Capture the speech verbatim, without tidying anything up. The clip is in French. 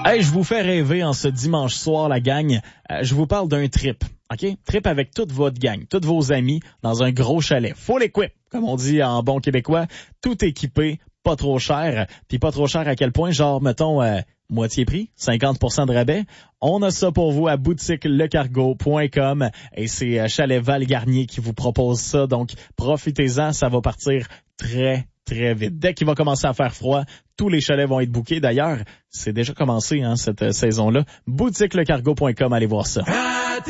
Hey, je vous fais rêver en ce dimanche soir, la gang. Euh, je vous parle d'un trip, OK? Trip avec toute votre gang, tous vos amis, dans un gros chalet. Full equip, comme on dit en bon québécois. Tout équipé, pas trop cher. Puis pas trop cher à quel point? Genre, mettons, euh, moitié prix, cinquante pour cent de rabais. On a ça pour vous à boutique le cargo point com. Et c'est euh, Chalet Val-Garnier qui vous propose ça. Donc, profitez-en, ça va partir très très vite. Dès qu'il va commencer à faire froid, tous les chalets vont être bookés. D'ailleurs, c'est déjà commencé hein, cette euh, saison-là. boutique le cargo point com, allez voir ça.